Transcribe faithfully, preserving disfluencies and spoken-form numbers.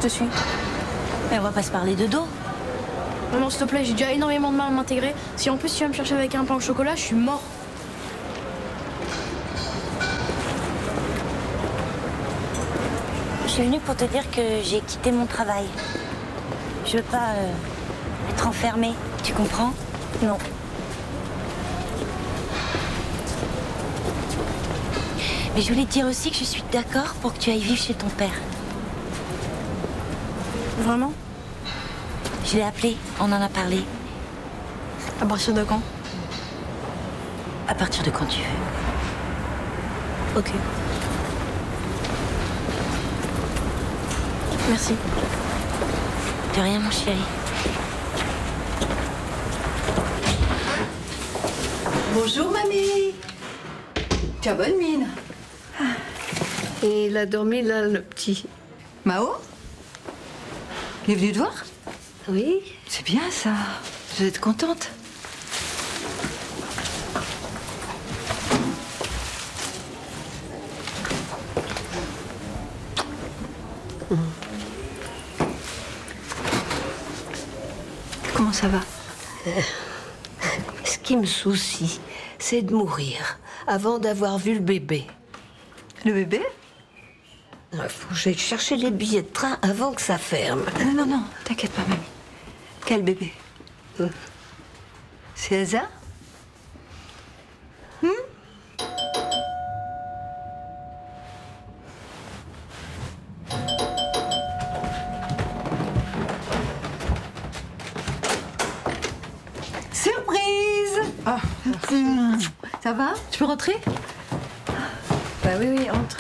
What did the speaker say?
te suis. Mais on va pas se parler de dos. Non, non, s'il te plaît, j'ai déjà énormément de mal à m'intégrer. Si en plus tu vas me chercher avec un pain au chocolat, je suis mort. Je suis venue pour te dire que j'ai quitté mon travail. Je veux pas euh, être enfermée, tu comprends? Non. Mais je voulais te dire aussi que je suis d'accord pour que tu ailles vivre chez ton père. Vraiment? Je l'ai appelé, on en a parlé. À partir de quand? À partir de quand tu veux. Ok. Merci. De rien, mon chéri. Bonjour, mamie. Tu as bonne mine. Et il a dormi là, le petit. Mao? Il est venu te voir? Oui. C'est bien ça. Je vais être contente. Comment ça va? Ce qui me soucie, c'est de mourir avant d'avoir vu le bébé. Le bébé? Il faut que j'aille chercher les billets de train avant que ça ferme. Non, non, non, t'inquiète pas, mamie. Quel bébé? Hum. C'est Elsa? Hum? Surprise! Ah, Ça va? Tu peux rentrer? bah oui, oui, entre.